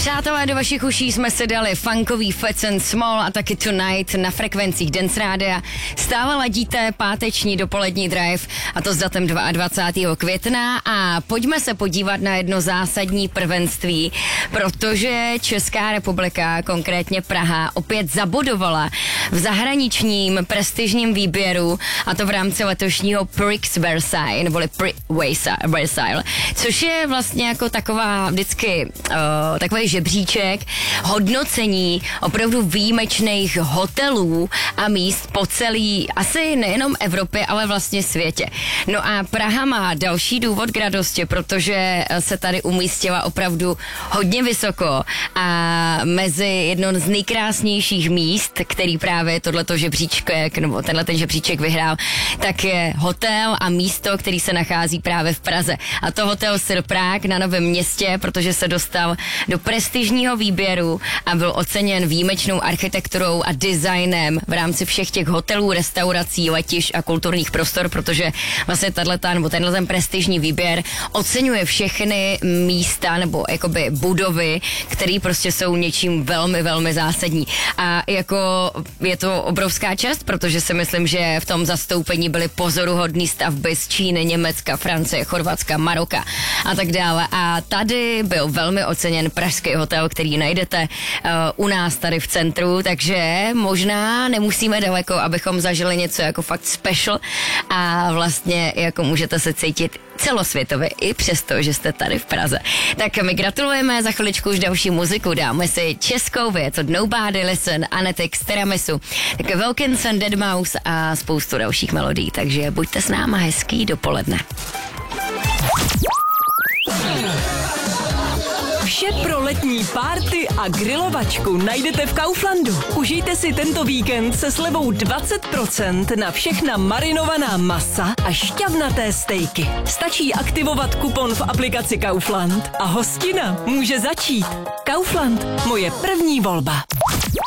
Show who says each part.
Speaker 1: Přátelé, do vašich uší jsme si dali funkový Fats and Small a taky Tonight na frekvencích Dance Rádia. Stále ladíte páteční dopolední drive, a to s datem 22. května, a pojďme se podívat na jedno zásadní prvenství, protože Česká republika, konkrétně Praha, opět zabodovala v zahraničním prestižním výběru, a to v rámci letošního Prix Versailles, neboli Prix Versailles, což je vlastně jako taková vždycky takový žebříček hodnocení opravdu výjimečných hotelů a míst po celý, asi nejenom Evropě, ale vlastně světě. No a Praha má další důvod k radosti, protože se tady umístila opravdu hodně vysoko a mezi jedno z nejkrásnějších míst, který právě tohleto žebříček, nebo tenhle ten žebříček vyhrál, tak je hotel a místo, který se nachází právě v Praze. A to hotel Sir Prague na Novém Městě, protože se dostal do prestižního výběru a byl oceněn výjimečnou architekturou a designem v rámci všech těch hotelů, restaurací, letišť a kulturních prostor, protože vlastně tenhle ten prestižní výběr oceňuje všechny místa nebo jakoby budovy, které prostě jsou něčím velmi, velmi zásadní. A jako je to obrovská čest, protože si myslím, že v tom zastoupení byly pozoruhodné stavby z Číny, Německa, Francie, Chorvatska, Maroka a tak dále. A tady byl velmi oceněn pražský hotel, který najdete u nás tady v centru, takže možná nemusíme daleko, abychom zažili něco jako fakt special, a vlastně jako můžete se cítit celosvětově i přesto, že jste tady v Praze. Tak my gratulujeme, za chviličku už další muziku, dáme si českou věc od Nobody Listen, Anetik, Tiramisu, tak Wilkinson, Deadmau5 a spoustu dalších melodií, takže buďte s náma, hezký dopoledne.
Speaker 2: Vše pro letní párty a grilovačku najdete v Kauflandu. Užijte si tento víkend se slevou 20% na všechna marinovaná masa a šťavnaté stejky. Stačí aktivovat kupon v aplikaci Kaufland a hostina může začít. Kaufland, moje první volba.